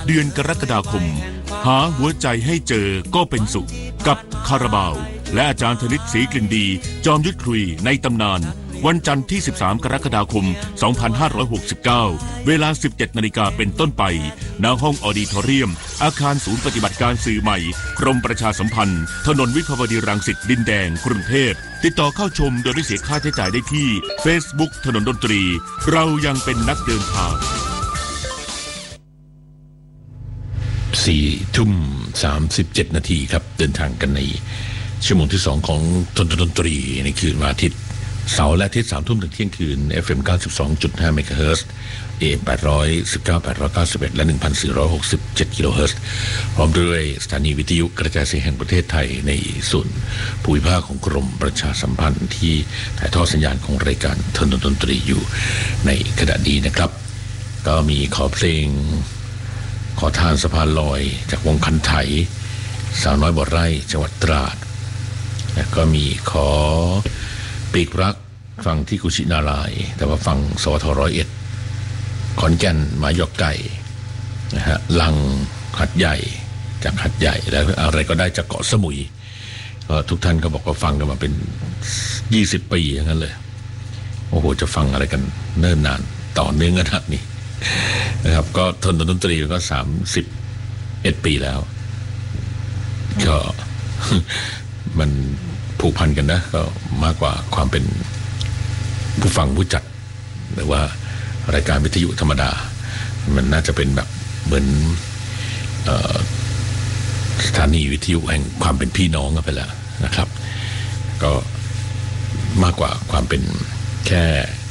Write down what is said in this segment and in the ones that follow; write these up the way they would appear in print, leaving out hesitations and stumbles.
เดือนกรกฎาคมหาหัวใจให้เจอก็เป็นสุขกับคาราบาวและอาจารย์ธนิตศรีกลิ่นดีจอมยุทธคุยในตำนานวันจันทร์ที่13กรกฎาคม2569เวลา 17 นาฬิกาเป็นต้นไปณห้องออดิทอเรียมอาคารศูนย์ปฏิบัติการสื่อใหม่กรมประชาสัมพันธ์ถนนวิภาวดีรังสิตดินแดงกรุงเทพติดต่อเข้าชมโดยไม่เสียค่าใช้จ่ายได้ที่ Facebook ถนนดนตรีเรายังเป็นนักเดินทาง 4:37 นาทีครับเดินทางกันในชั่วโมงที่2ของถนนดนตรีในคืนวันอาทิตย์เสาร์และอาทิตย์ 3 ทุ่มถึงเที่ยงคืน FM 92.5 เมกะเฮิรตซ์ AM 819 891 และ 1,467 กิโลเฮิรตซ์พร้อมด้วยสถานีวิทยุกระจายเสียงแห่งประเทศไทยในส่วนภูมิภาคของกรมประชาสัมพันธ์ที่ถ่ายทอดสัญญาณของรายการถนนดนตรีอยู่ในขณะนี้นะครับก็มีขอเพลงขอทานสะพานลอยจากวงคันไถสาวน้อยบ่อไร่จังหวัดตราดและก็มีขอปีกรักฟังที่กุชินารายแต่ว่าฟังสวท101ขอนแก่นหมายอกไก่นะฮะลังหัดใหญ่จากหัดใหญ่แล้วอะไรก็ได้จากเกาะสมุยก็ทุกท่านก็บอกว่าฟังกันมาเป็น20 ปีอย่างนั้นเลยโอ้โหจะฟังอะไรกันเนิ่นนานต่อเนื่องขนาดนี้นะครับก็ทนดนตรีก็31 ปีแล้วก็มันผูกพันกันนะก็มากกว่าความเป็นผู้ฟังผู้จัดหรือว่ารายการวิทยุธรรมดามันน่าจะเป็นแบบเหมือนสถานีวิทยุแห่งความเป็นพี่น้องกันไปแล้วนะครับก็มากกว่าความเป็นแค่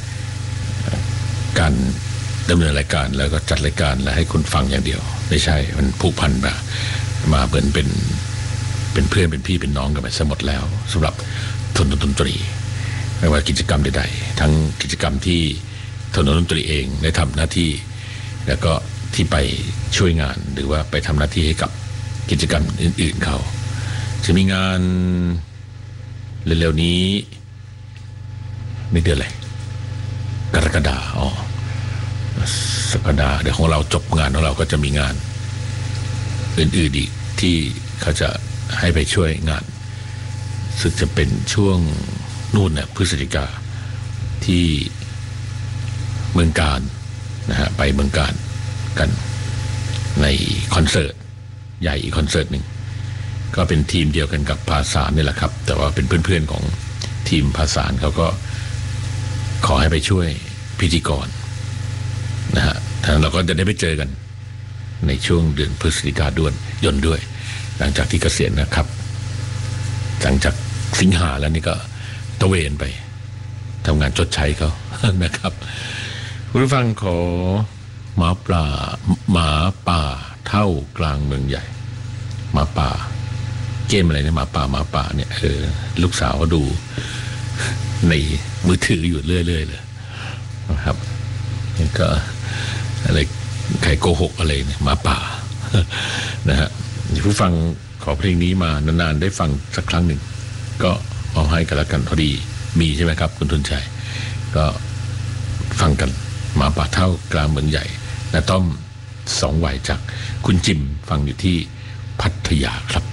การดำเนินรายการแล้วก็จัดรายการและให้คุณฟังอย่างเดียวไม่ใช่มันผูกพันมาเหมือนเป็นเพื่อนเป็นพี่เป็นน้องกันไปซะหมดแล้วสำหรับถนนดนตรีไม่ว่ากิจกรรมใดๆทั้งกิจกรรมที่ถนนดนตรีเองได้ทำหน้าที่แล้วก็ที่ไปช่วยงานหรือว่าไปทำหน้าที่ให้กับกิจกรรมอื่นๆเขาจะมีงานเร็วๆนี้ไม่เดือนอะไรกรกฎาคมสัปดาห์เดี๋ยวของเราจบงานของเราก็จะมีงานอื่นๆอีกที่เขาจะให้ไปช่วยงานซึ่งจะเป็นช่วงนู่นเนี่ยพฤศจิกาที่เมืองการนะฮะไปเมืองการกันในคอนเสิร์ตใหญ่อีกคอนเสิร์ตหนึ่งก็เป็นทีมเดียวกันกับภาษานี่แหละครับแต่ว่าเป็นเพื่อนๆของทีมภาษาเขาก็ขอให้ไปช่วยพิธีกรนะฮะทางเราก็จะได้ไปเจอกันในช่วงเดือนพฤศจิกายนด้วยหลังจากที่เกษียณนะครับหลังจากสิงหาแล้วนี่ก็ตะเวนไปทำงานชดใช้เขานะครับคุณผู้ฟังขอหมาป่าเท่ากลางเมืองใหญ่หมาป่าเกมอะไรเนี่ยหมาป่าเนี่ยลูกสาวก็ดูในมือถืออยู่เรื่อยๆเลยนะครับนี่ก็อะไรใครโกหกอะไรเนี่ยหมาป่านะฮะผู้ฟังขอเพลงนี้มานานๆได้ฟังสักครั้งหนึ่งก็เอาให้กันละกันพอดีมีใช่ไหมครับคุณทุนชัยก็ฟังกันหมาป่าเท่ากลางเมืองใหญ่นะต้อม2 วัยจากคุณจิมฟังอยู่ที่พัทยาครับ